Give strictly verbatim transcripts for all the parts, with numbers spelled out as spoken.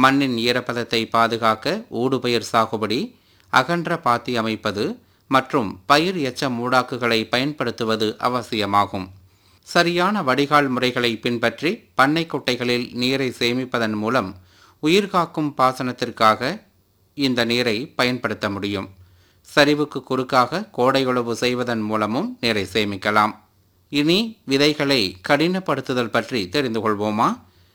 மண்ணின் ஈரப்பதத்தை பாதுகாக்க ஊடுபயிர் சாகுபடி, அகன்ற பாத்தி அமைப்பது மற்றும் பயிர் எச்ச மூடாக்குகளை பயன்படுத்துவது அவசியமாகும். சரியான வடிகால் முறைகளை பின்பற்றி பண்ணை குட்டைகளில் நீரை சேமிப்பதன் மூலம் உயிர்காக்கும் பாசனத்திற்காக இந்த நீரை பயன்படுத்த முடியும். சரிவுக்கு குறுக்காக கோடையுழவு செய்வதன் மூலமும் நீரை சேமிக்கலாம். இனி விதைகளை கடினப்படுத்துதல் பற்றி தெரிந்து கொள்வோமா?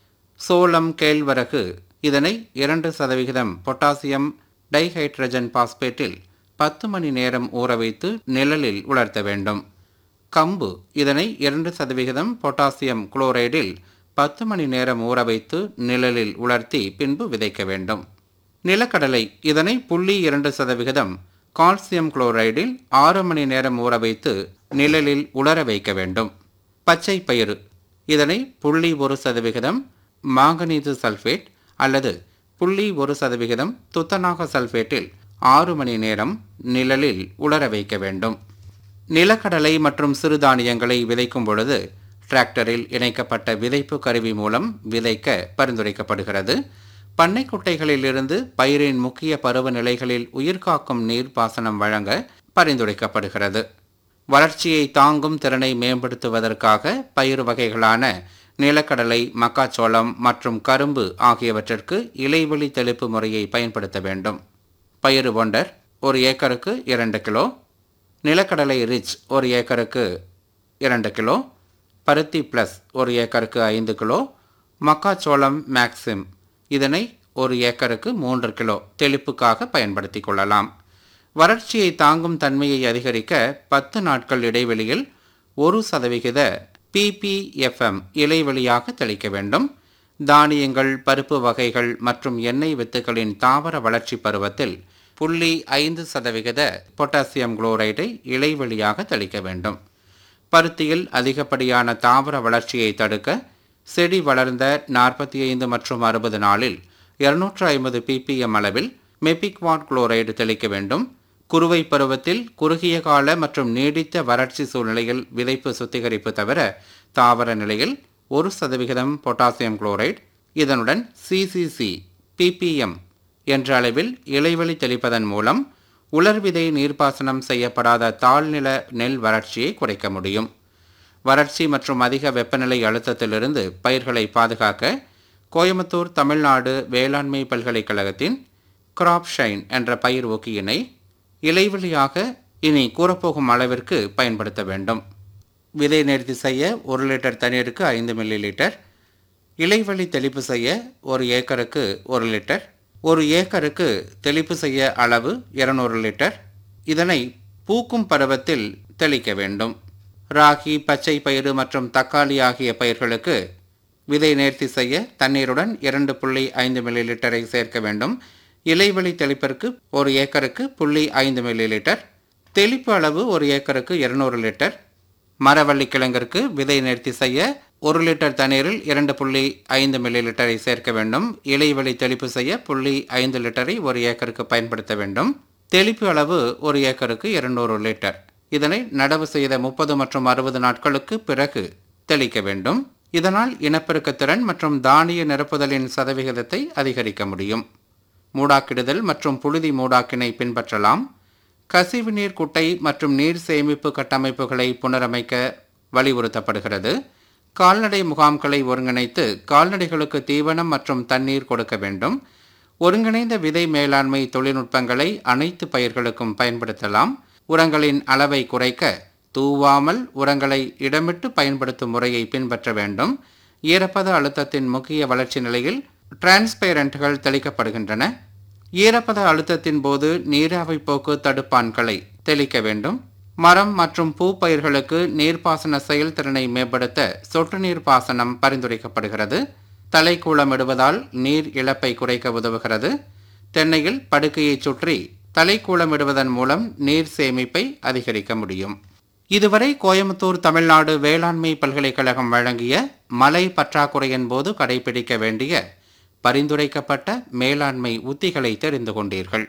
சோளம், கேழ்வரகு இதனை இரண்டு சதவிகிதம் பொட்டாசியம் டைஹைட்ரஜன் பாஸ்பேட்டில் பத்து மணி நேரம் ஊற வைத்து நிழலில் உலர்த்த வேண்டும். கம்பு இதனை இரண்டு சதவிகிதம் பொட்டாசியம் குளோரைடில் பத்து மணி நேரம் ஊற வைத்து நிழலில் உலர்த்தி பின்பு விதைக்க வேண்டும். நிலக்கடலை இதனை புள்ளி இரண்டு சதவிகிதம் கால்சியம் குளோரைடில் ஆறு மணி நேரம் ஊற வைத்து நிழலில் உலர வைக்க வேண்டும். பச்சை பயிறு இதனை புள்ளி ஒரு சதவிகிதம் மாங்கனீசு சல்ஃபேட் அல்லது புள்ளி ஒரு சதவிகிதம் துத்தநாக சல்ஃபேட்டில் ஆறு மணி நேரம் நிழலில் உலர வைக்க வேண்டும். நிலக்கடலை மற்றும் சிறுதானியங்களை விதைக்கும் பொழுது டிராக்டரில் இணைக்கப்பட்ட விதைப்பு கருவி மூலம் விதைக்க பரிந்துரைக்கப்படுகிறது. பண்ணை குட்டைகளில் இருந்து பயிரின் முக்கிய பருவநிலைகளில் உயிர்காக்கும் நீர்ப்பாசனம் வழங்க பரிந்துரைக்கப்படுகிறது. வளர்ச்சியை தாங்கும் திறனை மேம்படுத்துவதற்காக பயிர் வகைகளான நிலக்கடலை, மக்காச்சோளம் மற்றும் கரும்பு ஆகியவற்றிற்கு இலைவெளி தெளிப்பு முறையை பயன்படுத்த வேண்டும். பயிறு ஒண்டர் ஒரு ஏக்கருக்கு இரண்டு கிலோ, நிலக்கடலை ரிச் ஒரு ஏக்கருக்கு இரண்டு கிலோ, பருத்தி பிளஸ் ஒரு ஏக்கருக்கு ஐந்து கிலோ, மக்காச்சோளம் மேக்சிம் இதனை ஒரு ஏக்கருக்கு மூன்று கிலோ தெளிப்புக்காக பயன்படுத்தி கொள்ளலாம். வறட்சியை தாங்கும் தன்மையை அதிகரிக்க பத்து நாட்கள் இடைவெளியில் ஒரு சதவிகித பிபிஎஃப்எம் இலைவெளியாக தெளிக்க வேண்டும். தானியங்கள், பருப்பு வகைகள் மற்றும் எண்ணெய் வித்துக்களின் தாவர வளர்ச்சி பருவத்தில் புள்ளி ஐந்து சதவிகித பொட்டாசியம் குளோரைடை இலைவெளியாக தெளிக்க வேண்டும். பருத்தியில் அதிகப்படியான தாவர வளர்ச்சியை தடுக்க செடி வளர்ந்த நாற்பத்தி ஐந்து மற்றும் அறுபது நாளில் இருநூற்று ஐம்பது பிபிஎம் அளவில் மெபிக்வாட் குளோரைடு தெளிக்க வேண்டும். குறுவை பருவத்தில் குறுகிய கால மற்றும் நீடித்த வறட்சி சூழ்நிலையில் விதைப்பு சுத்திகரிப்பு தவிர தாவர நிலையில் ஒரு சதவிகிதம் பொட்டாசியம் குளோரைடு இதனுடன் சிசிசி பிபிஎம் என்ற அளவில் இலைவெளி தெளிப்பதன் மூலம் உலர்விதை நீர்ப்பாசனம் செய்யப்படாத தாழ்நில நெல் வறட்சியை குறைக்க முடியும். வறட்சி மற்றும் அதிக வெப்பநிலை அழுத்தத்திலிருந்து பயிர்களை பாதுகாக்க கோயம்புத்தூர் தமிழ்நாடு வேளாண்மை பல்கலைக்கழகத்தின் கிராப் ஷைன் என்ற பயிர் ஊக்கியினை இலைவெளியாக இனி கூறப்போகும் அளவிற்கு பயன்படுத்த வேண்டும். விதை நேர்த்தி செய்ய ஒரு லிட்டர் தண்ணீருக்கு ஐந்து மில்லி லிட்டர், இலைவெளி தெளிப்பு செய்ய ஒரு ஏக்கருக்கு ஒரு லிட்டர், ஒரு ஏக்கருக்கு தெளிப்பு செய்ய அளவு இருநூறு லிட்டர். இதனை பூக்கும் பருவத்தில் தெளிக்க வேண்டும். ராகி, பச்சை பயிறு மற்றும் தக்காளி ஆகிய பயிர்களுக்கு விதை நேர்த்தி செய்ய தண்ணீருடன் இரண்டு புள்ளி ஐந்து மில்லி லிட்டரை சேர்க்க வேண்டும். இலைவெளி தெளிப்பிற்கு ஒரு ஏக்கருக்கு புள்ளி ஐந்து மில்லி லிட்டர், தெளிப்பு அளவு ஒரு ஏக்கருக்கு இருநூறு லிட்டர். மரவள்ளி கிழங்கிற்கு விதை நேர்த்தி செய்ய ஒரு லிட்டர் தண்ணீரில் இரண்டு புள்ளி ஐந்து மில்லி லிட்டரை சேர்க்க வேண்டும். இலைவெளி தெளிப்பு செய்ய புள்ளி ஐந்து லிட்டரை ஒரு ஏக்கருக்கு பயன்படுத்த வேண்டும். தெளிப்பு அளவு ஒரு ஏக்கருக்கு இருநூறு லிட்டர். இதனை நடவு செய்த முப்பது மற்றும் அறுபது நாட்களுக்கு பிறகு தெளிக்க வேண்டும். இதனால் இனப்பெருக்கத்திறன் மற்றும் தானிய நிரப்புதலின் சதவிகிதத்தை அதிகரிக்க முடியும். மூடாக்கிடுதல் மற்றும் புழுதி மூடாக்கினை பின்பற்றலாம். கசிவு நீர் குட்டை மற்றும் நீர் சேமிப்பு கட்டமைப்புகளை புனரமைக்க வலியுறுத்தப்படுகிறது. கால்நடை முகாம்களை ஒருங்கிணைத்து கால்நடைகளுக்கு தீவனம் மற்றும் தண்ணீர் கொடுக்க வேண்டும். ஒருங்கிணைந்த விதை மேலாண்மை தொழில்நுட்பங்களை அனைத்து பயிர்களுக்கும் பயன்படுத்தலாம். உரங்களின் அளவை குறைக்க தூவாமல் உரங்களை இடமிட்டு பயன்படுத்தும் முறையை பின்பற்ற வேண்டும். ஈரப்பத அழுத்தத்தின் முக்கிய வளர்ச்சி நிலையில் டிரான்ஸ்பேரண்ட்கள் தெளிக்கப்படுகின்றன. ஈரப்பத அழுத்தத்தின் போது நீராவி போக்கு தடுப்பான்களை தெளிக்க வேண்டும். மரம் மற்றும் பூ பயிர்களுக்கு நீர்ப்பாசன செயல்திறனை மேம்படுத்த சொட்டு நீர் பாசனம் பரிந்துரைக்கப்படுகிறது. தலைக்கூளமிடுவதால் நீர் இழப்பை குறைக்க உதவுகிறது. தென்னையில் படுக்கையை சுற்றி தலைக்கூளமிடுவதன் மூலம் நீர் சேமிப்பை அதிகரிக்க முடியும். இதுவரை கோயம்புத்தூர் தமிழ்நாடு வேளாண்மை பல்கலைக்கழகம் வழங்கிய மழை பற்றாக்குறையின் போது கடைபிடிக்க வேண்டிய பரிந்துரைக்கப்பட்ட மேலாண்மை உத்திகளை தெரிந்து கொண்டீர்கள்.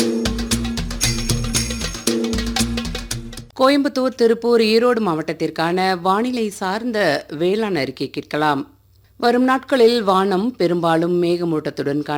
கோயம்புத்தூர், திருப்பூர், ஈரோடு மாவட்டத்திற்கான வானிலை சார்ந்த வேளாண் அறிக்கை கேட்கலாம். வரும் நாட்களில் வானம் பெரும்பாலும் மேகமூட்டத்துடன்